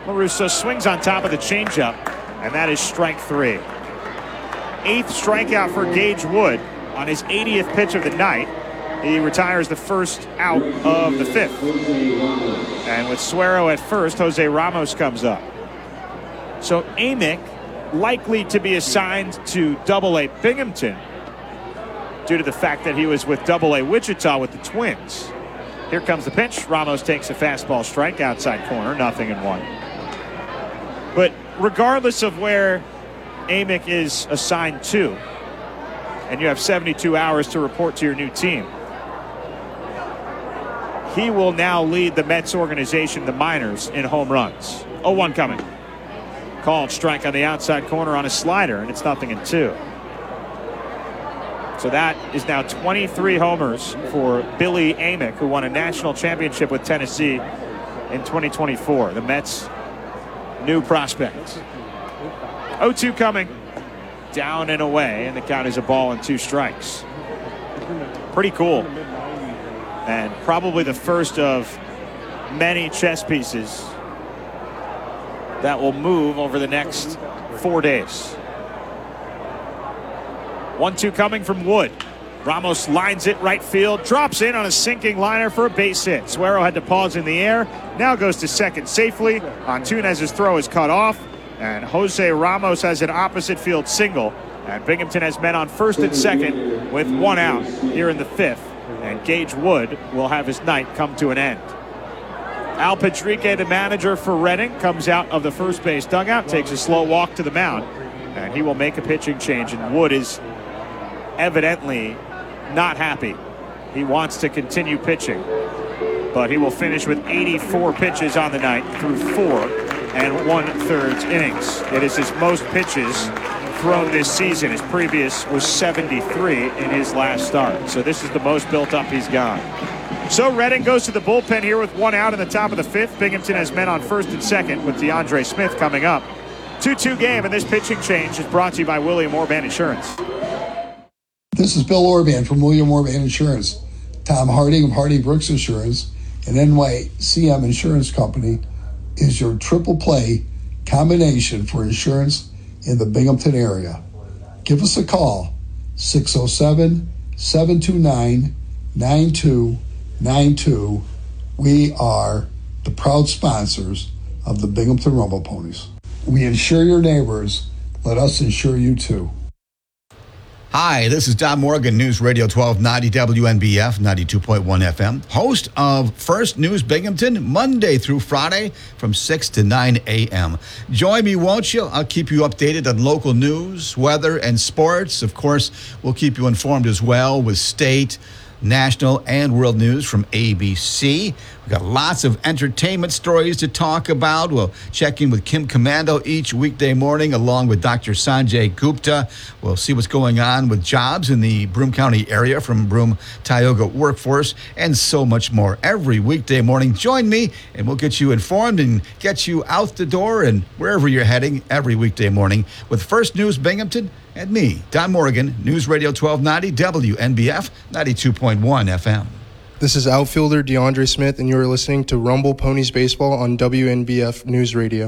LaRusso swings on top of the changeup, and that is strike 3. 8th strikeout for Gage Wood on his 80th pitch of the night. He retires the first out of the 5th. And with Suero at first, Jose Ramos comes up. So Amick likely to be assigned to Double-A Binghamton due to the fact that he was with Double-A Wichita with the Twins. Here comes the pitch. Ramos takes a fastball strike, outside corner, 0-1. But regardless of where Amick is assigned to, and you have 72 hours to report to your new team, he will now lead the Mets organization, the minors, in home runs. 0-1 coming. Called strike on the outside corner on a slider, and it's 0-2. So that is now 23 homers for Billy Amick, who won a national championship with Tennessee in 2024. The Mets' new prospect. 0-2 coming. Down and away, and the count is a ball and 2 strikes. Pretty cool. And probably the first of many chess pieces that will move over the next 4 days. 1-2 coming from Wood. Ramos lines it right field, drops in on a sinking liner for a base hit. Suero had to pause in the air, now goes to second safely. Antunez's throw is cut off, and Jose Ramos has an opposite field single. And Binghamton has men on first and second with 1 out here in the 5th. And Gage Wood will have his night come to an end. Al Patrique, the manager for Reading, comes out of the first base dugout, takes a slow walk to the mound, and he will make a pitching change. And Wood is evidently not happy. He wants to continue pitching, but he will finish with 84 pitches on the night through 4 1/3 innings. It is his most pitches thrown this season. His previous was 73 in his last start. So this is the most built up he's got. So Reading goes to the bullpen here with 1 out in the top of the 5th. Binghamton has men on first and second with DeAndre Smith coming up. 2-2 game, and this pitching change is brought to you by William Orban Insurance. This is Bill Orban from William Orban Insurance. Tom Harding of Harding Brooks Insurance and NYCM Insurance Company is your triple play combination for insurance in the Binghamton area. Give us a call, 607-729-9292. We are the proud sponsors of the Binghamton Rumble Ponies. We insure your neighbors. Let us insure you too. Hi, this is Don Morgan, News Radio 1290 WNBF 92.1 FM, host of First News Binghamton, Monday through Friday from 6 to 9 a.m. Join me, won't you? I'll keep you updated on local news, weather, and sports. Of course, we'll keep you informed as well with state, national, and world news from ABC. We've got lots of entertainment stories to talk about. We'll check in with Kim Commando each weekday morning along with Dr. Sanjay Gupta. We'll see what's going on with jobs in the Broome County area from Broome Tioga Workforce and so much more every weekday morning. Join me and we'll get you informed and get you out the door and wherever you're heading every weekday morning with First News Binghamton and me, Don Morgan, News Radio 1290 WNBF 92.1 FM. This is outfielder DeAndre Smith, and you're listening to Rumble Ponies Baseball on WNBF News Radio.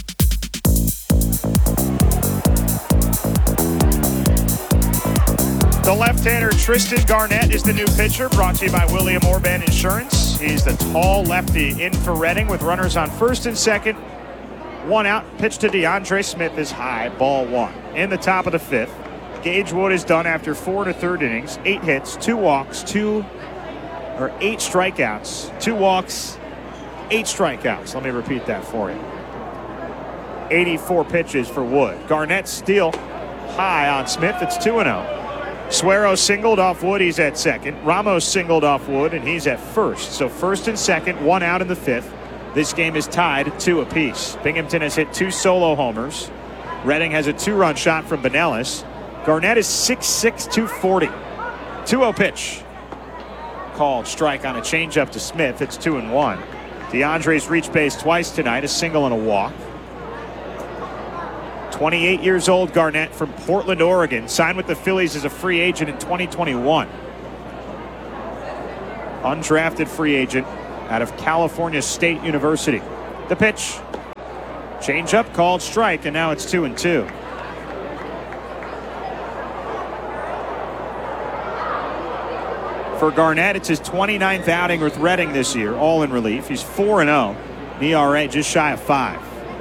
The left-hander Tristan Garnett is the new pitcher, brought to you by William Orban Insurance. He's the tall lefty in for Reading with runners on first and second. 1 out, pitch to DeAndre Smith is high, ball 1. In the top of the 5th, Gage Wood is done after 4 1/3 innings, 8 hits, 2 walks, 8 strikeouts, 2 walks, 8 strikeouts. Let me repeat that for you. 84 pitches for Wood. Garnett steal high on Smith. It's 2-0. Suero singled off Wood. He's at second. Ramos singled off Wood, and he's at first. So first and second, 1 out in the 5th. This game is tied 2 apiece. Binghamton has hit 2 solo homers. Reading has a 2-run shot from Benelis. Garnett is 6'6", 240. 2-0 pitch. Called strike on a changeup to Smith. It's 2-1. DeAndre's reached base twice tonight, a single and a walk. 28 years old, Garnett from Portland, Oregon. Signed with the Phillies as a free agent in 2021. Undrafted free agent out of California State University. The pitch. Change-up called strike, and now it's 2-2. For Garnett, it's his 29th outing with Reading this year, all in relief. He's 4-0. ERA just shy of 5.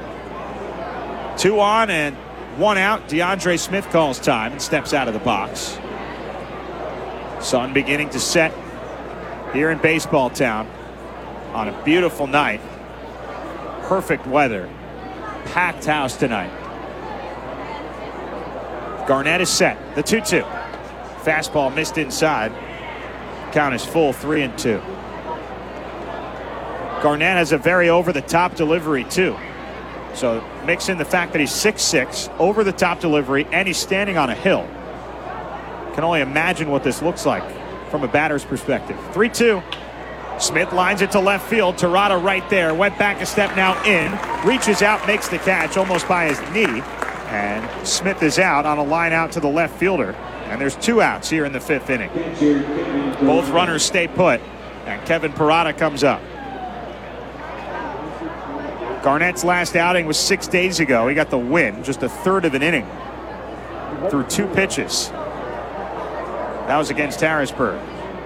2 on and 1 out. DeAndre Smith calls time and steps out of the box. Sun beginning to set here in Baseball Town on a beautiful night. Perfect weather. Packed house tonight. Garnett is set. The 2-2. Fastball missed inside. Count is full, 3-2. Garnett has a very over-the-top delivery, too. So mix in the fact that he's 6'6", over-the-top delivery, and he's standing on a hill. Can only imagine what this looks like from a batter's perspective. 3-2. Smith lines it to left field. Terada right there. Went back a step, now in. Reaches out, makes the catch almost by his knee. And Smith is out on a line out to the left fielder. And there's 2 outs here in the 5th inning. Both runners stay put. And Kevin Parada comes up. Garnett's last outing was 6 days ago. He got the win, just a third of an inning through 2 pitches. That was against Harrisburg.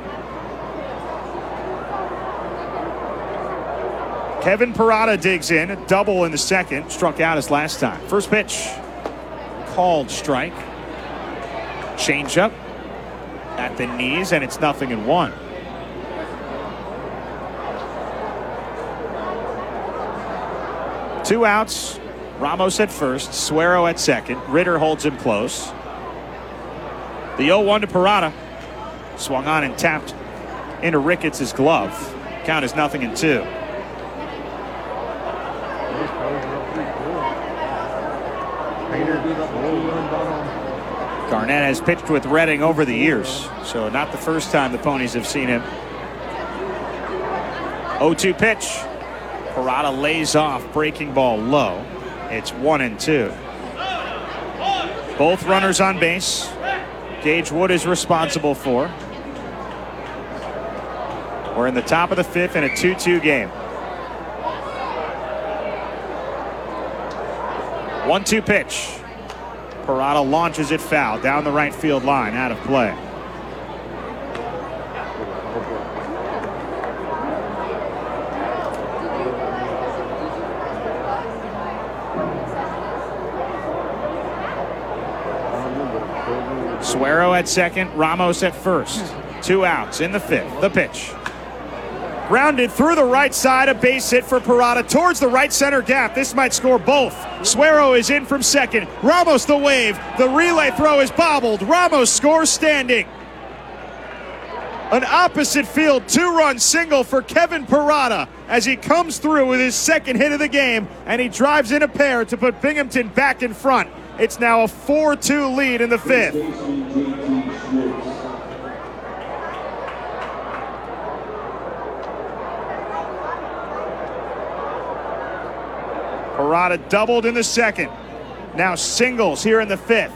Kevin Parada digs in, a double in the second, struck out his last time. First pitch, called strike. Changeup at the knees, and it's 0-1. Two outs. Ramos at first, Suero at second. Ritter holds him close. The 0-1 to Parada. Swung on and tapped into Ricketts' glove. Count is 0-2. Garnett has pitched with Reading over the years, so not the first time the Ponies have seen him. 0-2 pitch. Parada lays off, breaking ball low. It's 1-2. Both runners on base. Gage Wood is responsible for. We're in the top of the 5th in a 2-2 game. 1-2 pitch. Parada launches it foul down the right field line, out of play. Suero at second, Ramos at first. 2 outs in the 5th. The pitch. Grounded through the right side, a base hit for Parada towards the right center gap. This might score both. Suero is in from second. Ramos the wave. The relay throw is bobbled. Ramos scores standing. An opposite field 2-run single for Kevin Parada as he comes through with his second hit of the game, and he drives in a pair to put Binghamton back in front. It's now a 4-2 lead in the 5th. Parada doubled in the second. Now singles here in the 5th.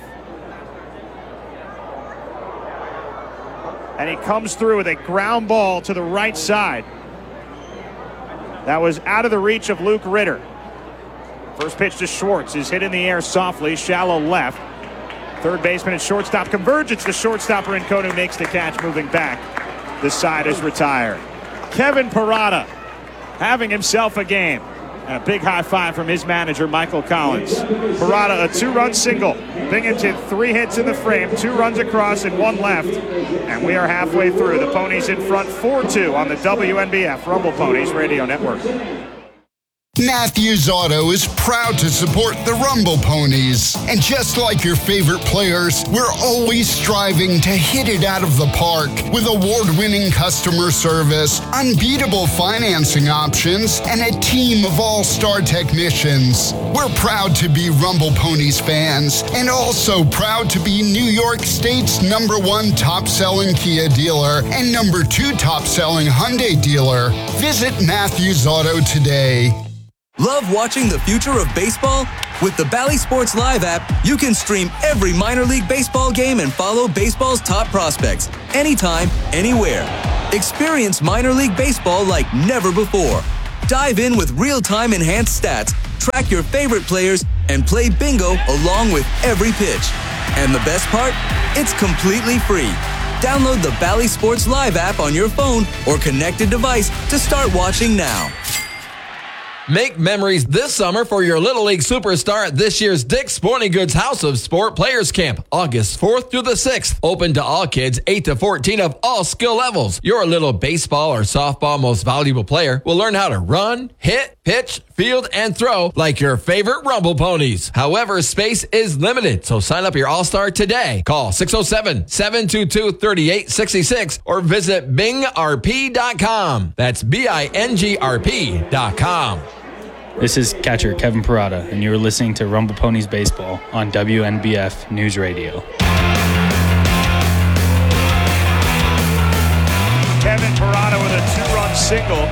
And he comes through with a ground ball to the right side. That was out of the reach of Luke Ritter. First pitch to Schwartz is hit in the air softly, shallow left. Third baseman and shortstop converge. It's the shortstop Rincon who makes the catch, moving back. The side is retired. Kevin Parada having himself a game. And a big high five from his manager, Michael Collins. Parada, a 2-run single. Binghamton, 3 hits in the frame, 2 runs across and 1 left. And we are halfway through. The Ponies in front 4-2 on the WNBF Rumble Ponies Radio Network. Matthews Auto is proud to support the Rumble Ponies. And just like your favorite players, we're always striving to hit it out of the park with award-winning customer service, unbeatable financing options, and a team of all-star technicians. We're proud to be Rumble Ponies fans and also proud to be New York State's #1 top-selling Kia dealer and #2 top-selling Hyundai dealer. Visit Matthews Auto today. Love watching the future of baseball? With the Bally Sports Live app, you can stream every minor league baseball game and follow baseball's top prospects anytime, anywhere. Experience minor league baseball like never before. Dive in with real-time enhanced stats, track your favorite players, and play bingo along with every pitch. And the best part? It's completely free. Download the Bally Sports Live app on your phone or connected device to start watching now. Make memories this summer for your Little League superstar at this year's Dick's Sporting Goods House of Sport Players Camp, August 4th through the 6th. Open to all kids 8 to 14 of all skill levels. Your little baseball or softball most valuable player will learn how to run, hit, pitch, field, and throw like your favorite Rumble Ponies. However, space is limited, so sign up your All-Star today. Call 607-722-3866 or visit bingrp.com. That's BINGRP.com. This is catcher Kevin Parada, and you're listening to Rumble Ponies Baseball on WNBF News Radio. Kevin Parada with a 2-run single.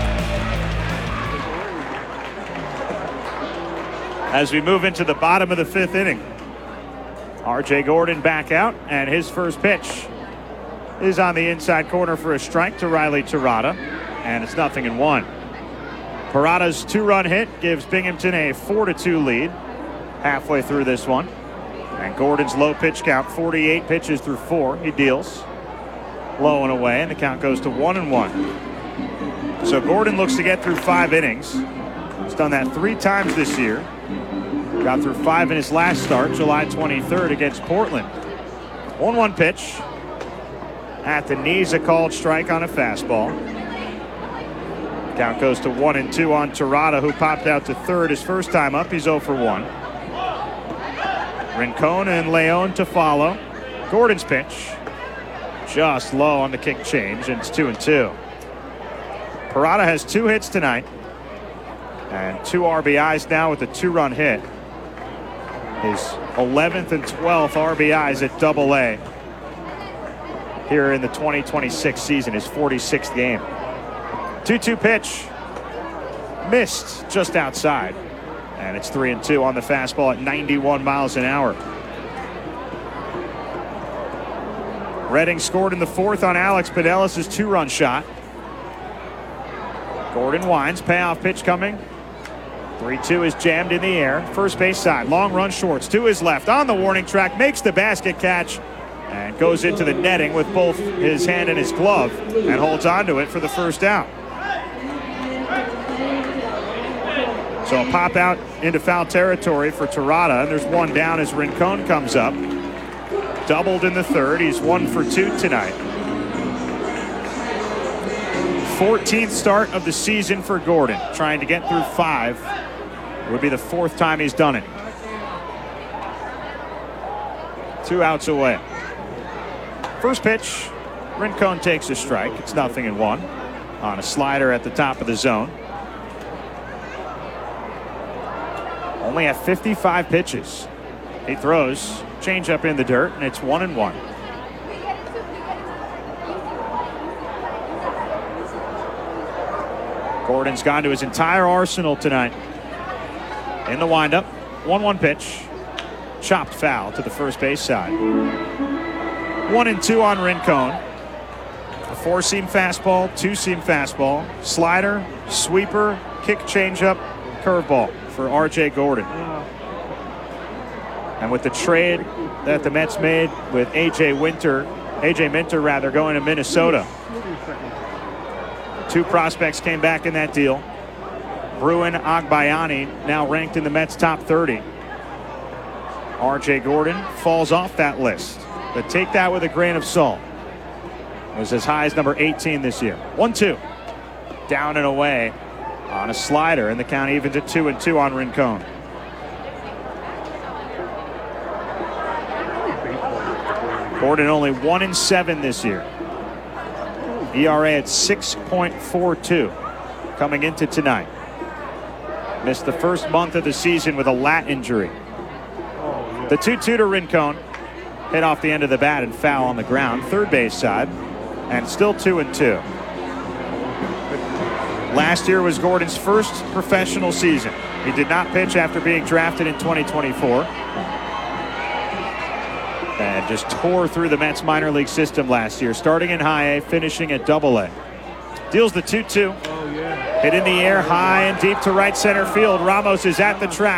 As we move into the bottom of the 5th inning, R.J. Gordon back out, and his first pitch is on the inside corner for a strike to Riley Terada, and it's 0-1. Parada's 2-run hit gives Binghamton a 4-2 lead halfway through this one. And Gordon's low pitch count, 48 pitches through 4. He deals low and away, and the count goes to 1-1. So Gordon looks to get through 5 innings. He's done that 3 times this year. Got through 5 in his last start, July 23rd against Portland. 1-1 pitch. At the knees, a called strike on a fastball. Count goes to 1-2 on Terada, who popped out to third his first time up. He's 0 for 1. Rincon and Leon to follow. Gordon's pitch just low on the kick change, and it's 2-2. Parada has 2 hits tonight and 2 RBIs now with a 2-run hit. His 11th and 12th RBIs at Double-A here in the 2026 season, his 46th game. 2-2 pitch, missed just outside, and it's 3-2 on the fastball at 91 miles an hour. Redding scored in the 4th on Alex Pinellas' 2-run shot. Gordon winds, payoff pitch coming. 3-2 is jammed in the air. First base side, long run shorts to his left on the warning track, makes the basket catch and goes into the netting with both his hand and his glove and holds onto it for the first out. So a pop out into foul territory for Terada, and there's 1 down as Rincon comes up. Doubled in the 3rd. He's 1 for 2 tonight. 14th start of the season for Gordon. Trying to get through 5. It would be the 4th time he's done it. 2 outs away. First pitch, Rincon takes a strike. It's 0-1 on a slider at the top of the zone. Only at 55 pitches. He throws changeup in the dirt, and it's 1-1. Gordon's gone to his entire arsenal tonight. In the windup, 1-1 pitch. Chopped foul to the first base side. 1-2 on Rincon. A 4-seam fastball, 2-seam fastball, slider, sweeper, kick changeup, curveball for R.J. Gordon. And with the trade that the Mets made with AJ Minter going to Minnesota. 2 prospects came back in that deal. Bruin Agbayani now ranked in the Mets top 30. R.J. Gordon falls off that list, but take that with a grain of salt. Was as high as number 18 this year. 1-2. Down and away on a slider, and the count evens at 2-2 on Rincon. Gordon only 1-7 this year. ERA at 6.42 coming into tonight. Missed the first month of the season with a lat injury. The 2-2 to Rincon. Hit off the end of the bat and foul on the ground. Third base side. And still 2-2. Last year was Gordon's first professional season. He did not pitch after being drafted in 2024. And just tore through the Mets minor league system last year, starting in high A, finishing at Double-A. Deals the 2-2. Hit in the air, high and deep to right center field. Ramos is at the track.